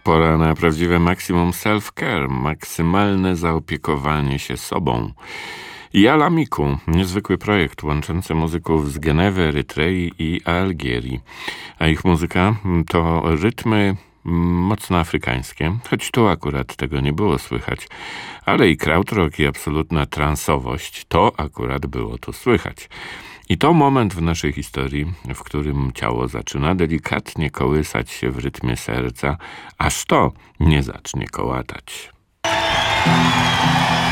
Pora na prawdziwe maksimum self-care, maksymalne zaopiekowanie się sobą. Jala Miku, niezwykły projekt łączący muzyków z Genewy, Erytrei i Algierii. A ich muzyka to rytmy mocno afrykańskie, choć tu akurat tego nie było słychać, ale i krautrock i absolutna transowość, to akurat było tu słychać. I to moment w naszej historii, w którym ciało zaczyna delikatnie kołysać się w rytmie serca, aż to nie zacznie kołatać.